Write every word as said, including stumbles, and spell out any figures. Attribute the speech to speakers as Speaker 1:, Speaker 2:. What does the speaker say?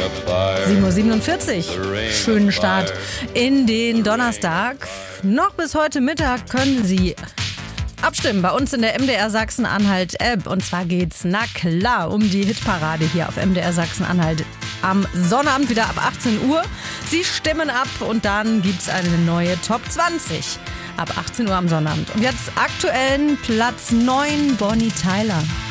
Speaker 1: sieben Uhr siebenundvierzig. Schönen Start in den Donnerstag. Noch bis heute Mittag können Sie abstimmen bei uns in der M D R Sachsen-Anhalt-App. Und zwar geht's, na klar, um die Hitparade hier auf M D R Sachsen-Anhalt am Sonnabend wieder ab achtzehn Uhr. Sie stimmen ab und dann gibt's eine neue Top zwanzig ab achtzehn Uhr am Sonnabend. Und jetzt aktuellen Platz neun, Bonnie Tyler.